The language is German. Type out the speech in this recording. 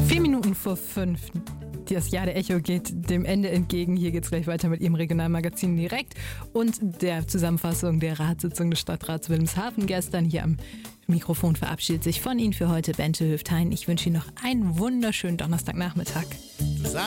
4 Minuten vor 5. Das Jahr der Echo geht dem Ende entgegen. Hier geht es gleich weiter mit Ihrem Regionalmagazin direkt und der Zusammenfassung der Ratssitzung des Stadtrats Wilhelmshaven gestern. Hier am Mikrofon verabschiedet sich von Ihnen für heute Bente Höftein. Ich wünsche Ihnen noch einen wunderschönen Donnerstagnachmittag.